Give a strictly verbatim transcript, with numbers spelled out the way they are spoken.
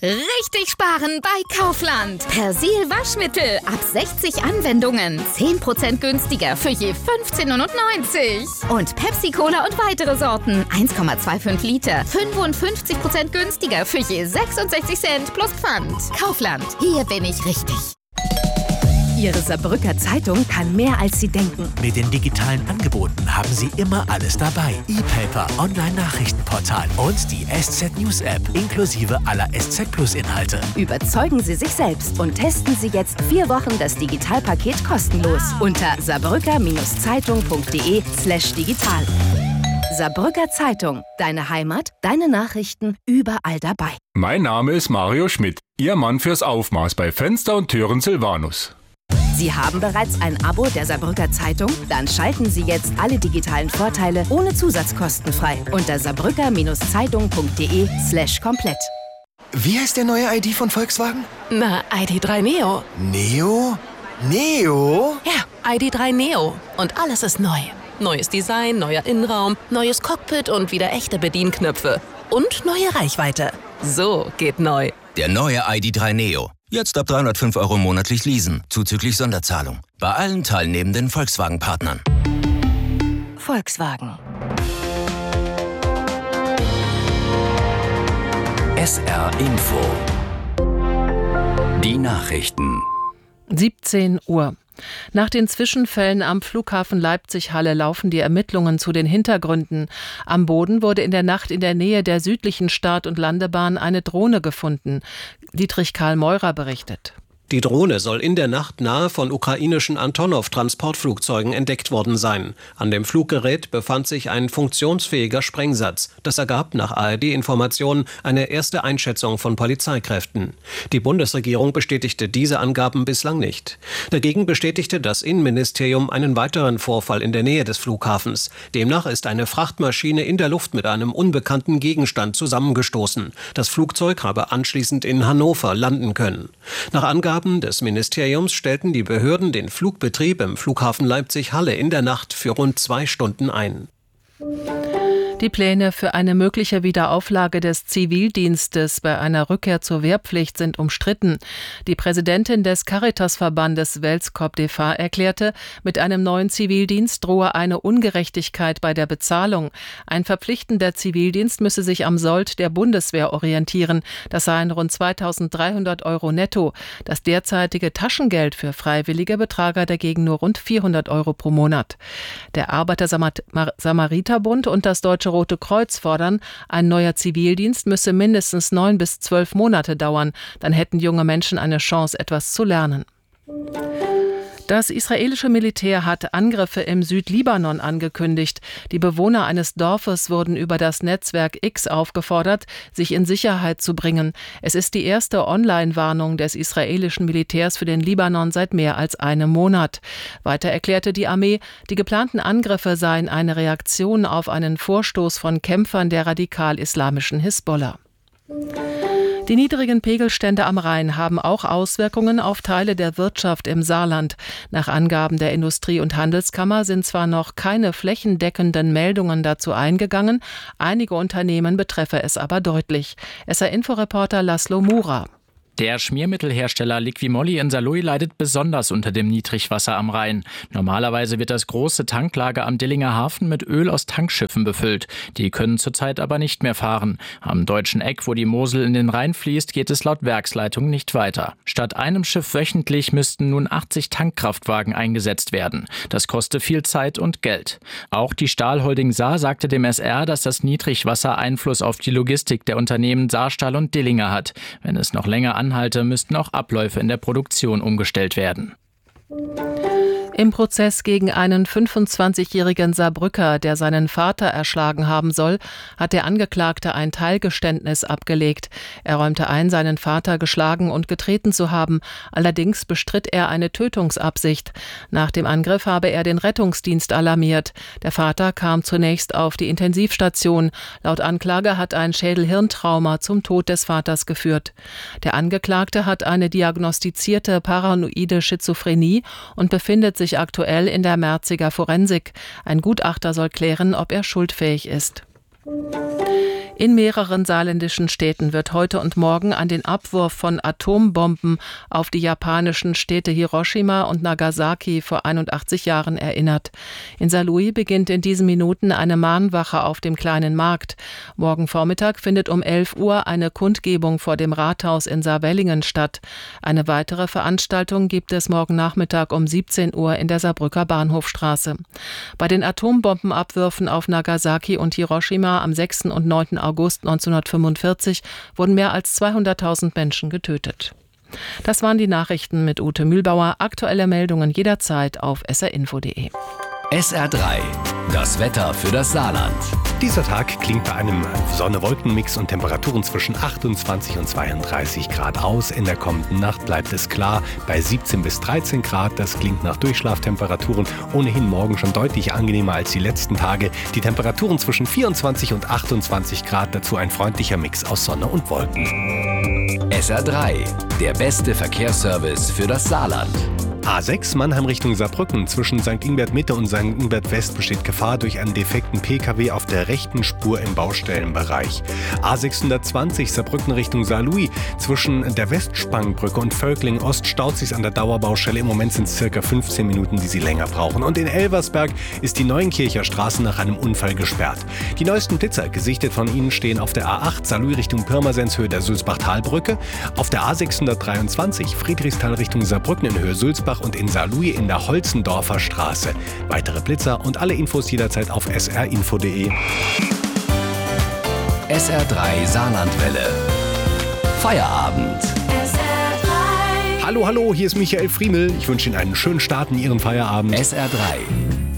Richtig sparen bei Kaufland. Persil Waschmittel ab sechzig Anwendungen. zehn Prozent günstiger für je fünfzehn neunundneunzig. Und Pepsi-Cola und weitere Sorten. eins Komma fünfundzwanzig Liter. fünfundfünfzig Prozent günstiger für je sechsundsechzig Cent plus Pfand. Kaufland. Hier bin ich richtig. Ihre Saarbrücker Zeitung kann mehr, als Sie denken. Mit den digitalen Angeboten haben Sie immer alles dabei. E-Paper, Online-Nachrichtenportal und die S Z News App inklusive aller S Z Plus Inhalte. Überzeugen Sie sich selbst und testen Sie jetzt vier Wochen das Digitalpaket kostenlos unter saarbrücker-zeitung.de slash digital. Saarbrücker Zeitung. Deine Heimat, deine Nachrichten, überall dabei. Mein Name ist Mario Schmidt, Ihr Mann fürs Aufmaß bei Fenster und Türen Silvanus. Sie haben bereits ein Abo der Saarbrücker Zeitung? Dann schalten Sie jetzt alle digitalen Vorteile ohne Zusatzkosten frei unter saarbrücker-zeitung.de slash komplett. Wie heißt der neue I D von Volkswagen? Na, I D drei Neo. Neo? Neo? Ja, I D drei Neo. Und alles ist neu. Neues Design, neuer Innenraum, neues Cockpit und wieder echte Bedienknöpfe. Und neue Reichweite. So geht neu. Der neue I D drei Neo. Jetzt ab dreihundertfünf Euro monatlich leasen, zuzüglich Sonderzahlung. Bei allen teilnehmenden Volkswagen-Partnern. Volkswagen. S R Info. Die Nachrichten. siebzehn Uhr. Nach den Zwischenfällen am Flughafen Leipzig-Halle laufen die Ermittlungen zu den Hintergründen. Am Boden wurde in der Nacht in der Nähe der südlichen Start- und Landebahn eine Drohne gefunden. Dietrich Karl Meurer berichtet. Die Drohne soll in der Nacht nahe von ukrainischen Antonov-Transportflugzeugen entdeckt worden sein. An dem Fluggerät befand sich ein funktionsfähiger Sprengsatz. Das ergab nach A R D-Informationen eine erste Einschätzung von Polizeikräften. Die Bundesregierung bestätigte diese Angaben bislang nicht. Dagegen bestätigte das Innenministerium einen weiteren Vorfall in der Nähe des Flughafens. Demnach ist eine Frachtmaschine in der Luft mit einem unbekannten Gegenstand zusammengestoßen. Das Flugzeug habe anschließend in Hannover landen können. Nach Angaben des Ministeriums stellten die Behörden den Flugbetrieb im Flughafen Leipzig-Halle in der Nacht für rund zwei Stunden ein. Die Pläne für eine mögliche Wiederauflage des Zivildienstes bei einer Rückkehr zur Wehrpflicht sind umstritten. Die Präsidentin des Caritas-Verbandes Welskop D V erklärte, mit einem neuen Zivildienst drohe eine Ungerechtigkeit bei der Bezahlung. Ein verpflichtender Zivildienst müsse sich am Sold der Bundeswehr orientieren. Das seien rund zweitausenddreihundert Euro netto. Das derzeitige Taschengeld für Freiwillige betrage dagegen nur rund vierhundert Euro pro Monat. Der Arbeiter-Samariter-Bund und das Deutsche Rote Kreuz fordern, ein neuer Zivildienst müsse mindestens neun bis zwölf Monate dauern. Dann hätten junge Menschen eine Chance, etwas zu lernen. Das israelische Militär hat Angriffe im Südlibanon angekündigt. Die Bewohner eines Dorfes wurden über das Netzwerk X aufgefordert, sich in Sicherheit zu bringen. Es ist die erste Online-Warnung des israelischen Militärs für den Libanon seit mehr als einem Monat. Weiter erklärte die Armee, die geplanten Angriffe seien eine Reaktion auf einen Vorstoß von Kämpfern der radikal-islamischen Hisbollah. Die niedrigen Pegelstände am Rhein haben auch Auswirkungen auf Teile der Wirtschaft im Saarland. Nach Angaben der Industrie- und Handelskammer sind zwar noch keine flächendeckenden Meldungen dazu eingegangen, einige Unternehmen betreffe es aber deutlich. S R-Inforeporter Laszlo Mura. Der Schmiermittelhersteller Liquimolli in Saarlouis leidet besonders unter dem Niedrigwasser am Rhein. Normalerweise wird das große Tanklager am Dillinger Hafen mit Öl aus Tankschiffen befüllt. Die können zurzeit aber nicht mehr fahren. Am deutschen Eck, wo die Mosel in den Rhein fließt, geht es laut Werksleitung nicht weiter. Statt einem Schiff wöchentlich müssten nun achtzig Tankkraftwagen eingesetzt werden. Das koste viel Zeit und Geld. Auch die Stahlholding Saar sagte dem S R, dass das Niedrigwasser Einfluss auf die Logistik der Unternehmen Saarstahl und Dillinger hat. Wenn es noch länger anhalte, müssten auch Abläufe in der Produktion umgestellt werden. Im Prozess gegen einen fünfundzwanzigjährigen Saarbrücker, der seinen Vater erschlagen haben soll, hat der Angeklagte ein Teilgeständnis abgelegt. Er räumte ein, seinen Vater geschlagen und getreten zu haben. Allerdings bestritt er eine Tötungsabsicht. Nach dem Angriff habe er den Rettungsdienst alarmiert. Der Vater kam zunächst auf die Intensivstation. Laut Anklage hat ein Schädel-Hirntrauma zum Tod des Vaters geführt. Der Angeklagte hat eine diagnostizierte paranoide Schizophrenie und befindet sich aktuell in der Merziger Forensik. Ein Gutachter soll klären, ob er schuldfähig ist. In mehreren saarländischen Städten wird heute und morgen an den Abwurf von Atombomben auf die japanischen Städte Hiroshima und Nagasaki vor einundachtzig Jahren erinnert. In Saarlouis beginnt in diesen Minuten eine Mahnwache auf dem kleinen Markt. Morgen Vormittag findet um elf Uhr eine Kundgebung vor dem Rathaus in Saarwellingen statt. Eine weitere Veranstaltung gibt es morgen Nachmittag um siebzehn Uhr in der Saarbrücker Bahnhofstraße. Bei den Atombombenabwürfen auf Nagasaki und Hiroshima am sechsten und neunten August neunzehnhundertfünfundvierzig wurden mehr als zweihunderttausend Menschen getötet. Das waren die Nachrichten mit Ute Mühlbauer. Aktuelle Meldungen jederzeit auf s r info punkt d e. S R drei, das Wetter für das Saarland. Dieser Tag klingt bei einem Sonne-Wolken-Mix und Temperaturen zwischen achtundzwanzig und zweiunddreißig Grad aus. In der kommenden Nacht bleibt es klar bei siebzehn bis dreizehn Grad. Das klingt nach Durchschlaftemperaturen. Ohnehin morgen schon deutlich angenehmer als die letzten Tage. Die Temperaturen zwischen vierundzwanzig und achtundzwanzig Grad. Dazu ein freundlicher Mix aus Sonne und Wolken. S R drei, der beste Verkehrsservice für das Saarland. A sechs Mannheim Richtung Saarbrücken. Zwischen Sankt Ingbert Mitte und Sankt Ingbert West besteht Gefahr durch einen defekten P K W auf der rechten Spur im Baustellenbereich. A sechshundertzwanzig Saarbrücken Richtung Saarlouis. Zwischen der Westspangenbrücke und Völkling Ost staut sich's an der Dauerbaustelle. Im Moment sind es circa fünfzehn Minuten, die Sie länger brauchen. Und in Elversberg ist die Neuenkircher Straße nach einem Unfall gesperrt. Die neuesten Blitzer, gesichtet von Ihnen, stehen auf der A acht Saarlouis Richtung Pirmasens Höhe der Sulzbach-Talbrücke, auf der A sechshundertdreiundzwanzig Friedrichsthal Richtung Saarbrücken in Höhe Sulzbach und in Saarlouis in der Holzendorfer Straße. Weitere Blitzer und alle Infos jederzeit auf s r info punkt d e. S R drei Saarlandwelle. Feierabend. Hallo, hallo, hier ist Michael Friemel. Ich wünsche Ihnen einen schönen Start in Ihren Feierabend. S R drei.